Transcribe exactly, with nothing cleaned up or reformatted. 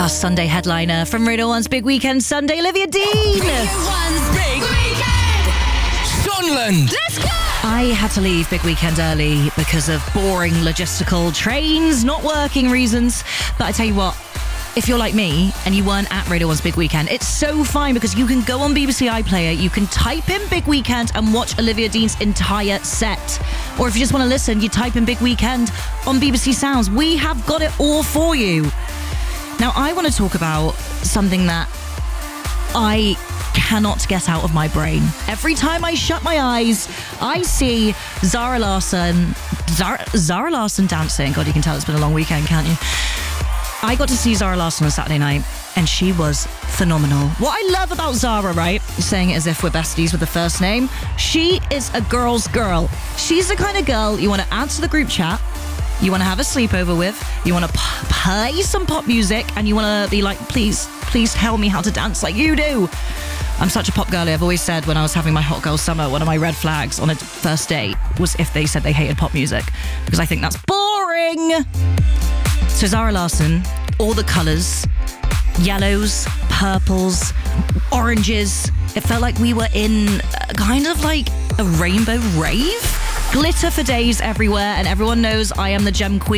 Our Sunday headliner from Radio one's Big Weekend Sunday, Olivia Dean. Radio one's Big Weekend. Sunland. Let's go. I had to leave Big Weekend early because of boring logistical trains not working reasons. But I tell you what, if you're like me and you weren't at Radio one's Big Weekend, it's so fine because you can go on B B C iPlayer, you can type in Big Weekend and watch Olivia Dean's entire set. Or if you just want to listen, you type in Big Weekend on B B C Sounds. We have got it all for you. Now, I want to talk about something that I cannot get out of my brain. Every time I shut my eyes, I see Zara Larsson, Zara, Zara Larsson dancing. God, you can tell it's been a long weekend, can't you? I got to see Zara Larsson on Saturday night, and she was phenomenal. What I love about Zara, right, saying it as if we're besties with the first name, she is a girl's girl. She's the kind of girl you want to add to the group chat, you want to have a sleepover with, you want to p- play some pop music, and you want to be like, please, please tell me how to dance like you do. I'm such a pop girlie. I've always said when I was having my hot girl summer, one of my red flags on a first date was if they said they hated pop music, because I think that's boring. So Zara Larsson, all the colours, yellows, purples, oranges. It felt like we were in kind of like a rainbow rave. Glitter for days everywhere, and everyone knows I am the gem queen.